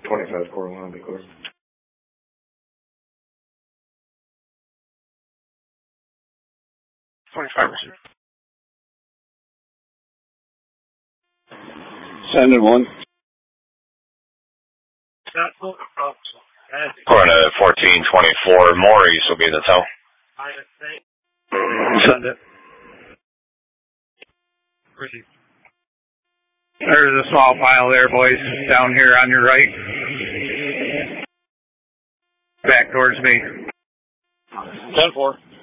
25 quarter line, be clear. Send in 1. Going to 1424. Maurice will be in the tow. Send it. There's a small pile there, boys, down here on your right. Back towards me. 10-4.